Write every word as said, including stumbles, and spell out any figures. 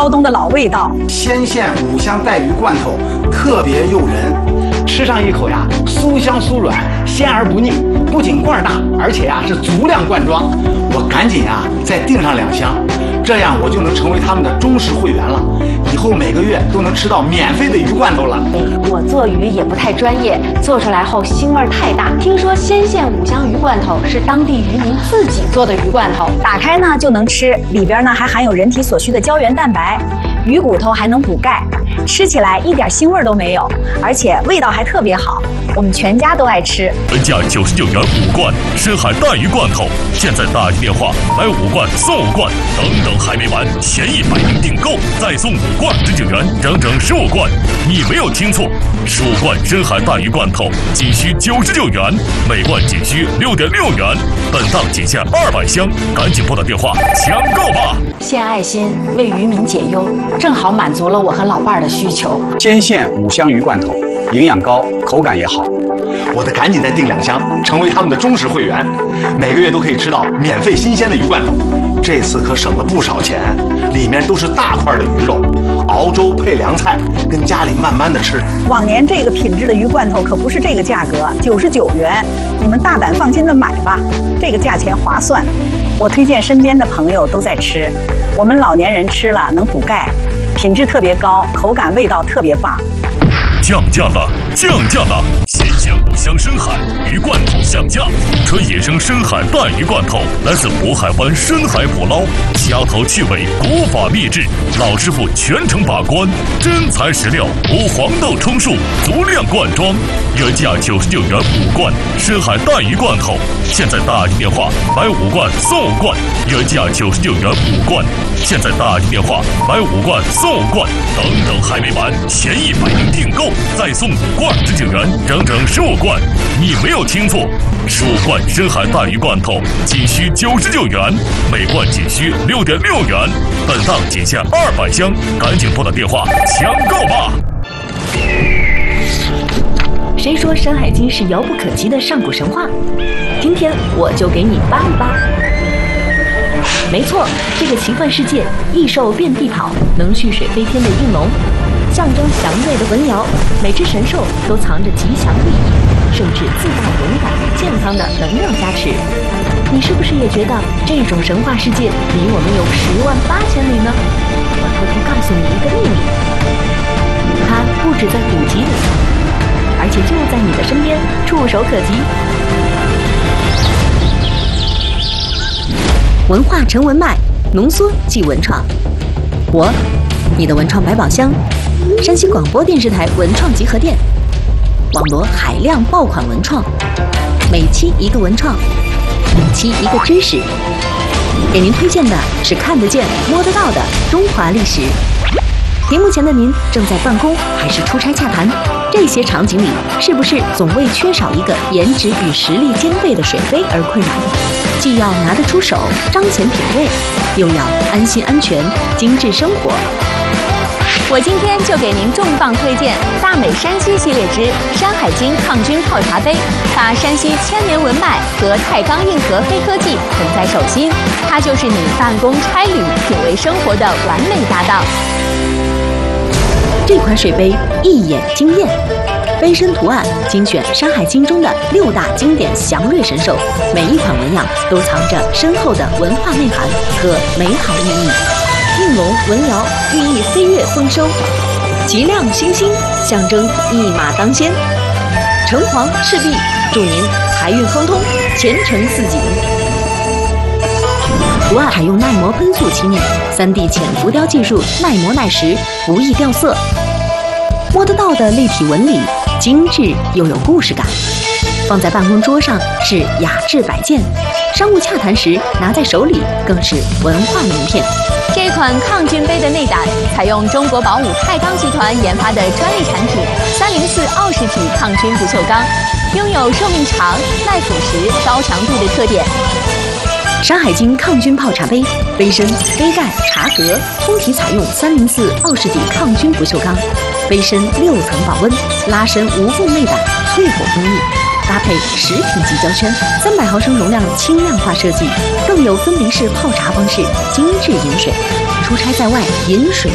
胶东的老味道。 鲜馅五香带鱼罐头特别诱人，吃上一口呀，酥香酥软，鲜而不腻。不仅罐大，而且呀是足量罐装。我赶紧呀再订上两箱，这样我就能成为他们的忠实会员了。以后每个月都能吃到免费的鱼罐头了。 我做鱼也不太专业，做出来后腥味太大。听说鲜馅五香鱼罐头是当地渔民自己做的鱼罐头， 打开呢就能吃，里边呢还含有人体所需的胶原蛋白，鱼骨头还能补钙，吃起来一点腥味都没有，而且味道还特别好，我们全家都爱吃。 原价九十九元五罐深海带鱼罐头，现在打一电话买五罐送五罐，等等还没完，前一百名订购再送五罐十九元，整整十五罐。你没有听错，十五罐深海带鱼罐头仅需九十九元，每罐仅需六点六元，本档仅限二百箱，赶紧拨打电话抢购吧！ 献爱心为渔民解忧，正好满足了我和老伴儿的需求。 鲜馅五香鱼罐头，营养高，口感也好。我得赶紧再订两箱，成为他们的忠实会员，每个月都可以吃到免费新鲜的鱼罐头。这次可省了不少钱，里面都是大块的鱼肉，熬粥配凉菜，跟家里慢慢的吃。 往年这个品质的鱼罐头可不是这个价格，九十九元，你们大胆放心的买吧，这个价钱划算。我推荐身边的朋友都在吃，我们老年人吃了能补钙，品质特别高，口感味道特别棒。 降价了，降价了！鲜鲜五香深海鱼罐头降价，纯野生深海带鱼罐头来自渤海湾深海捕捞，掐头去尾，古法秘制，老师傅全程把关，真材实料，无黄豆充数，足量灌装。原价九十九元五罐深海带鱼罐头，现在打一电话买五罐送五罐，原价九十九元五罐，现在打一电话买五罐送五罐，等等还没完，前一百名订购再送五罐十九元，整整十五罐。你没有听错，十五罐深海带鱼罐头仅需九十九元，每罐仅需六点六元，本档仅限二百箱，赶紧拨打电话抢购吧！ 谁说《山海经》是遥不可及的上古神话？今天我就给你扒一扒。没错，这个奇幻世界，异兽遍地跑，能蓄水飞天的应龙，象征祥瑞的文瑶，每只神兽都藏着吉祥寓意，甚至自带勇敢、健康的能量加持。你是不是也觉得这种神话世界离我们有十万八千里呢？我偷偷告诉你一个秘密，它不止在古籍里，而且就在你的身边，触手可及。文化成文脉，浓缩即文创。我，你的文创百宝箱，山西广播电视台文创集合店，网罗海量爆款文创，每期一个文创，每期一个知识。给您推荐的是看得见、摸得到的中华历史。屏幕前的您正在办公还是出差洽谈？这些场景里，是不是总为缺少一个颜值与实力兼备的水杯而困扰？既要拿得出手，彰显品味，又要安心安全，精致生活。 我今天就给您重磅推荐大美山西系列之《山海经抗菌泡茶杯》，把山西千年文脉和太钢硬核黑科技捧在手心，它就是你办公差旅、品味生活的完美搭档。 这款水杯一眼惊艳，杯身图案精选《山海经》中的六大经典祥瑞神兽，每一款纹样都藏着深厚的文化内涵和美好寓意。应龙、文瑶寓意飞跃丰收，吉亮星星象征一马当先，橙黄赤壁祝您财运亨通，前程似锦。图案采用耐磨喷塑漆面， 三 D 浅浮雕技术，耐磨耐蚀，不易掉色。摸得到的立体纹理，精致又有故事感。放在办公桌上是雅致摆件，商务洽谈时拿在手里更是文化名片。 这款抗菌杯的内胆采用中国宝武太钢集团研发的专利产品三零四奥氏体抗菌不锈钢，拥有寿命长、耐腐蚀、高强度的特点。 山海经抗菌泡茶杯，杯身、杯盖、茶格通体采用三零四奥氏体抗菌不锈钢，杯身六层保温，拉伸无缝内胆，淬火封密，搭配十品级胶圈，三百毫升容量轻量化设计，更有分离式泡茶方式，精致饮水。出差在外，饮水